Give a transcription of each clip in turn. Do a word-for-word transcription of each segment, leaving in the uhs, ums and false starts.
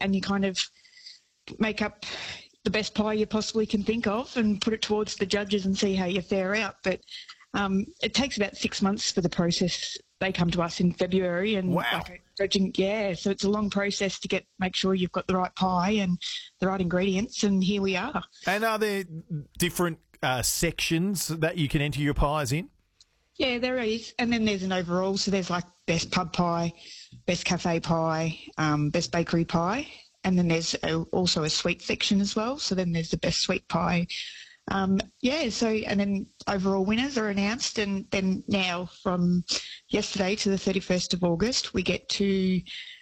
and you kind of make up the best pie you possibly can think of and put it towards the judges and see how you fare out. But um, it takes about six months for the process. They come to us in February, and wow. like judging, yeah, so it's a long process to get make sure you've got the right pie and the right ingredients, and here we are. And are there different uh, sections that you can enter your pies in? Yeah, there is, and then there's an overall. So there's like best pub pie, best cafe pie, um, best bakery pie, and then there's a, also a sweet section as well. So then there's the best sweet pie. Um, yeah, so and then overall winners are announced, and then now from yesterday to the thirty-first of August, we get to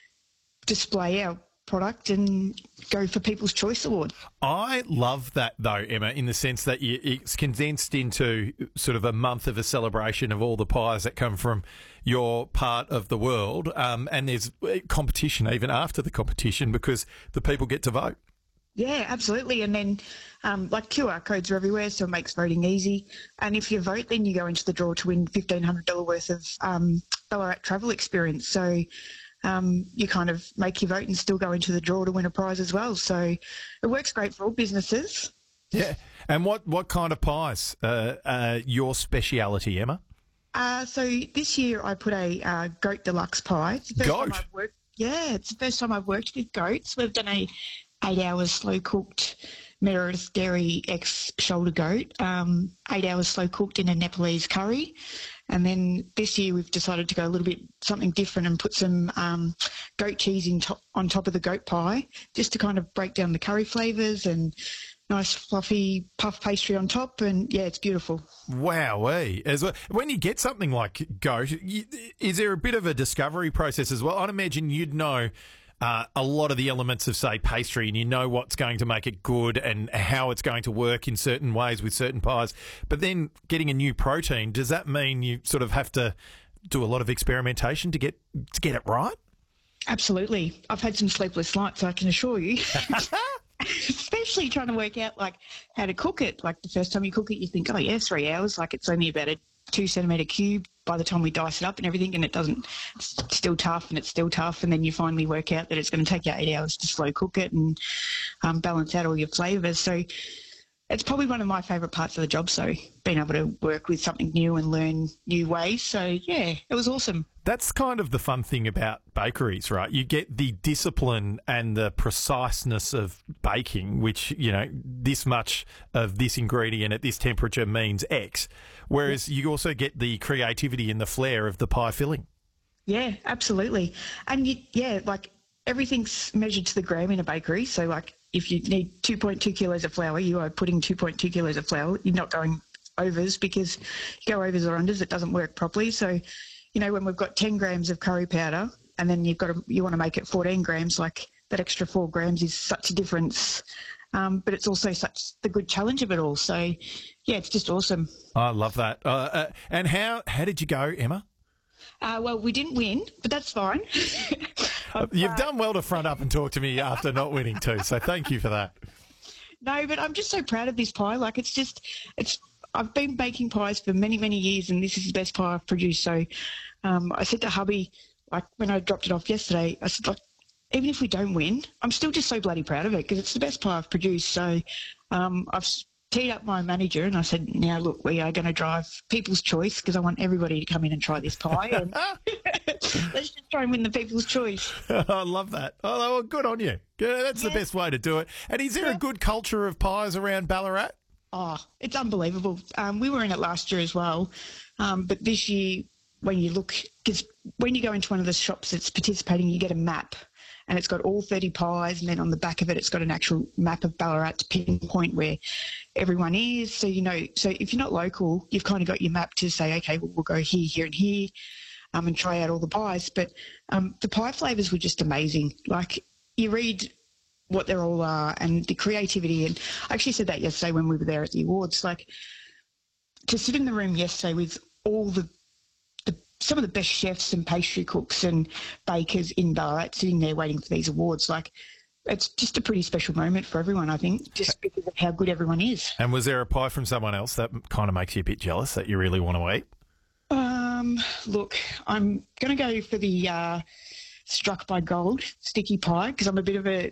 display our product and go for People's Choice Award. I love that, though, Emma, in the sense that you, it's condensed into sort of a month of a celebration of all the pies that come from your part of the world, um, and there's competition even after the competition because the people get to vote. Yeah, absolutely. And then, um, like, Q R codes are everywhere, so it makes voting easy. And if you vote, then you go into the draw to win fifteen hundred dollars worth of um, Ballarat travel experience. So um, you kind of make your vote and still go into the draw to win a prize as well. So it works great for all businesses. Yeah. And what, what kind of pies uh, uh, your speciality, Emma? Uh, so this year I put a uh, goat deluxe pie. It's the first Goat? time I've worked, yeah, it's the first time I've worked with goats. We've done a eight hours slow cooked Meredith Dairy X shoulder goat, um, eight hours slow cooked in a Nepalese curry. And then this year we've decided to go a little bit something different and put some um, goat cheese in top, on top of the goat pie, just to kind of break down the curry flavours, and nice fluffy puff pastry on top. And yeah, it's beautiful. Wowee. As well, when you get something like goat, you, is there a bit of a discovery process as well? I'd imagine you'd know Uh, a lot of the elements of, say, pastry, and you know what's going to make it good and how it's going to work in certain ways with certain pies. But then getting a new protein, does that mean you sort of have to do a lot of experimentation to get to get it right? Absolutely. I've had some sleepless nights, I can assure you. Especially trying to work out, like, how to cook it. Like, the first time you cook it, you think, oh, yeah, three hours. Like, it's only about a two centimetre cube by the time we dice it up and everything, and it doesn't, it's still tough and it's still tough. And then you finally work out that it's going to take you eight hours to slow cook it and um, balance out all your flavours. So it's probably one of my favourite parts of the job. So being able to work with something new and learn new ways. So yeah, it was awesome. That's kind of the fun thing about bakeries, right? You get the discipline and the preciseness of baking, which, you know, this much of this ingredient at this temperature means X. Whereas you also get the creativity and the flair of the pie filling. Yeah, absolutely. And you, yeah, like everything's measured to the gram in a bakery. So like if you need two point two kilos of flour, you are putting two point two kilos of flour. You're not going overs, because you go overs or unders, it doesn't work properly. So, you know, when we've got ten grams of curry powder and then you've got to, you want to make it fourteen grams, like that extra four grams is such a difference. Um, but it's also such the good challenge of it all. So, yeah, it's just awesome. I love that. Uh, uh, and how how did you go, Emma? Uh, well, we didn't win, but that's fine. You've done well to front up and talk to me after not winning too, so thank you for that. No, but I'm just so proud of this pie. Like, it's just, it's. I've been baking pies for many, many years, and this is the best pie I've produced. So um, I said to hubby, like when I dropped it off yesterday, I said, like, even if we don't win, I'm still just so bloody proud of it because it's the best pie I've produced. So um, I've teed up my manager and I said, now, look, we are going to drive People's Choice because I want everybody to come in and try this pie. And let's just try and win the People's Choice. I love that. Oh, well, good on you. Yeah, that's yeah. the best way to do it. And is there yeah. a good culture of pies around Ballarat? Oh, it's unbelievable. Um, we were in it last year as well. Um, but this year, when you look, because when you go into one of the shops that's participating, you get a map and it's got all thirty pies. And then on the back of it, it's got an actual map of Ballarat to pinpoint where everyone is. So, you know, so if you're not local, you've kind of got your map to say, okay, well, we'll go here, here and here um, and try out all the pies. But um, the pie flavours were just amazing. Like, you read what they're all are and the creativity. And I actually said that yesterday when we were there at the awards, like to sit in the room yesterday with all the, the some of the best chefs and pastry cooks and bakers in Ballarat sitting there waiting for these awards, like it's just a pretty special moment for everyone, I think, just because of how good everyone is. And was there a pie from someone else that kind of makes you a bit jealous that you really want to eat? Um, look, I'm going to go for the uh, Struck by Gold sticky pie because I'm a bit of a